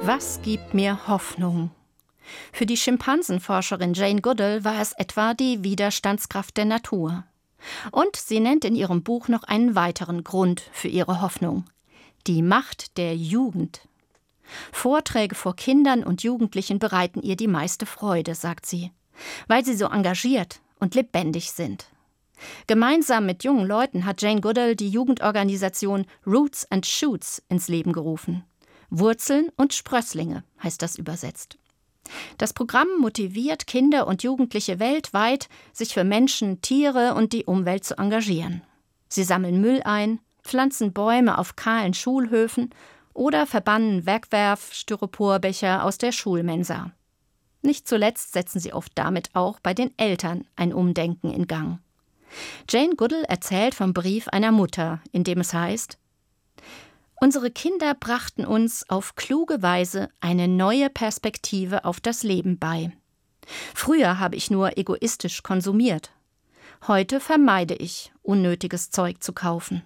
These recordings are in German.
Was gibt mir Hoffnung? Für die Schimpansenforscherin Jane Goodall war es etwa die Widerstandskraft der Natur. Und sie nennt in ihrem Buch noch einen weiteren Grund für ihre Hoffnung: die Macht der Jugend. Vorträge vor Kindern und Jugendlichen bereiten ihr die meiste Freude, sagt sie, weil sie so engagiert und lebendig sind. Gemeinsam mit jungen Leuten hat Jane Goodall die Jugendorganisation Roots and Shoots ins Leben gerufen. Wurzeln und Sprösslinge heißt das übersetzt. Das Programm motiviert Kinder und Jugendliche weltweit, sich für Menschen, Tiere und die Umwelt zu engagieren. Sie sammeln Müll ein, pflanzen Bäume auf kahlen Schulhöfen oder verbannen Wegwerf-Styroporbecher aus der Schulmensa. Nicht zuletzt setzen sie oft damit auch bei den Eltern ein Umdenken in Gang. Jane Goodall erzählt vom Brief einer Mutter, in dem es heißt: Unsere Kinder brachten uns auf kluge Weise eine neue Perspektive auf das Leben bei. Früher habe ich nur egoistisch konsumiert. Heute vermeide ich, unnötiges Zeug zu kaufen.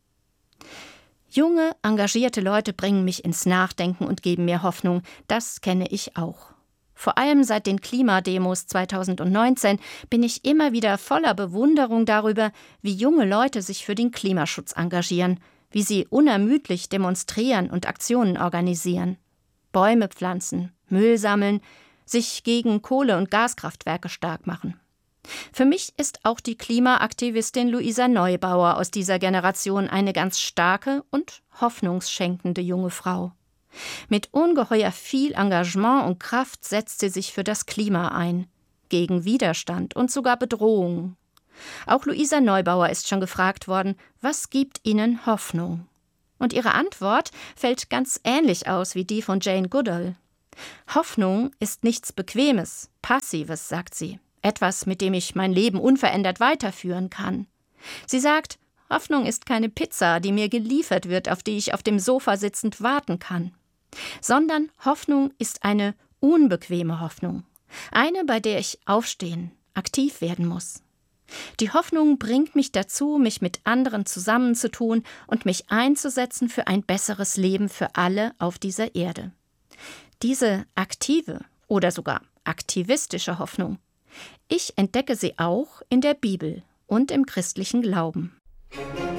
Junge, engagierte Leute bringen mich ins Nachdenken und geben mir Hoffnung. Das kenne ich auch. Vor allem seit den Klimademos 2019 bin ich immer wieder voller Bewunderung darüber, wie junge Leute sich für den Klimaschutz engagieren, wie sie unermüdlich demonstrieren und Aktionen organisieren. Bäume pflanzen, Müll sammeln, sich gegen Kohle- und Gaskraftwerke stark machen. Für mich ist auch die Klimaaktivistin Luisa Neubauer aus dieser Generation eine ganz starke und hoffnungsschenkende junge Frau. Mit ungeheuer viel Engagement und Kraft setzt sie sich für das Klima ein, gegen Widerstand und sogar Bedrohungen. Auch Luisa Neubauer ist schon gefragt worden, was gibt ihnen Hoffnung? Und ihre Antwort fällt ganz ähnlich aus wie die von Jane Goodall. Hoffnung ist nichts Bequemes, Passives, sagt sie. Etwas, mit dem ich mein Leben unverändert weiterführen kann. Sie sagt, Hoffnung ist keine Pizza, die mir geliefert wird, auf die ich auf dem Sofa sitzend warten kann. Sondern Hoffnung ist eine unbequeme Hoffnung. Eine, bei der ich aufstehen, aktiv werden muss. Die Hoffnung bringt mich dazu, mich mit anderen zusammenzutun und mich einzusetzen für ein besseres Leben für alle auf dieser Erde. Diese aktive oder sogar aktivistische Hoffnung, ich entdecke sie auch in der Bibel und im christlichen Glauben.